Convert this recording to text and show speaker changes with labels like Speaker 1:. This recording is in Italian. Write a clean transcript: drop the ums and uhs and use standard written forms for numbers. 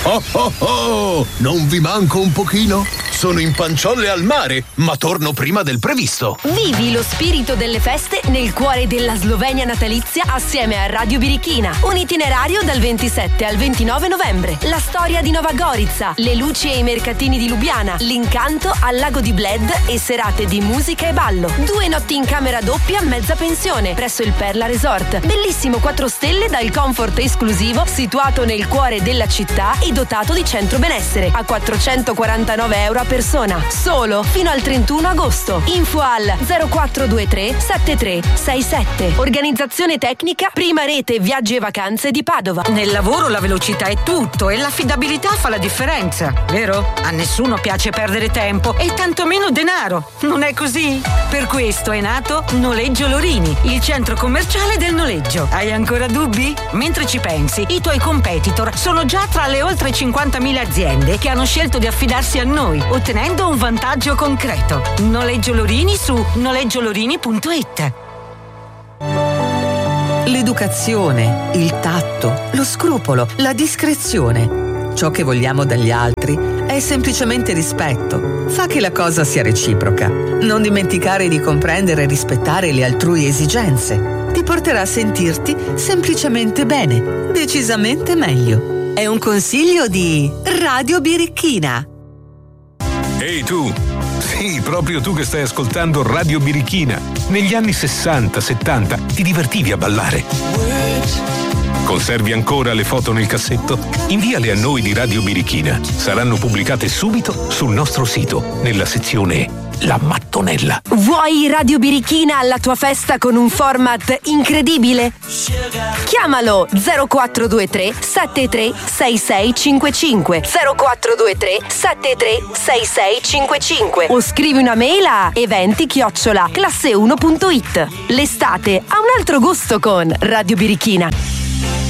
Speaker 1: Oh oh oh! Non vi manco un pochino? Sono in Panciolle al mare, ma torno prima del previsto.
Speaker 2: Vivi lo spirito delle feste nel cuore della Slovenia natalizia assieme a Radio Birichina. Un itinerario dal 27 al 29 novembre. La storia di Nova Gorica, le luci e i mercatini di Lubiana, l'incanto al lago di Bled e serate di musica e ballo. 2 notti in camera doppia, mezza pensione, presso il Perla Resort. Bellissimo 4 stelle dal comfort esclusivo, situato nel cuore della città e dotato di centro benessere. A 449 euro a persona, solo fino al 31 agosto. Info al 0423 7367. Organizzazione tecnica Prima Rete Viaggi e Vacanze di Padova.
Speaker 3: Nel lavoro la velocità è tutto e l'affidabilità fa la differenza, vero? A nessuno piace perdere tempo e tantomeno denaro, non è così? Per questo è nato Noleggio Lorini, il centro commerciale del noleggio. Hai ancora dubbi? Mentre ci pensi, i tuoi competitor sono già tra le oltre 50.000 aziende che hanno scelto di affidarsi a noi, ottenendo un vantaggio concreto. Noleggio Lorini su noleggiolorini.it.
Speaker 4: L'educazione, il tatto, lo scrupolo, la discrezione. Ciò che vogliamo dagli altri è semplicemente rispetto. Fa che la cosa sia reciproca. Non dimenticare di comprendere e rispettare le altrui esigenze. Ti porterà a sentirti semplicemente bene, decisamente meglio. È un consiglio di Radio Birichina.
Speaker 5: Ehi tu! Sì, proprio tu che stai ascoltando Radio Birichina. Negli anni 60-70 ti divertivi a ballare. Conservi ancora le foto nel cassetto? Inviale a noi di Radio Birichina. Saranno pubblicate subito sul nostro sito, nella sezione La Mattonella.
Speaker 2: Vuoi Radio Birichina alla tua festa con un format incredibile? Chiamalo 0423 73 6655 0423 73 6655 o scrivi una mail a eventi@classe1.it. L'estate ha un altro gusto con Radio Birichina.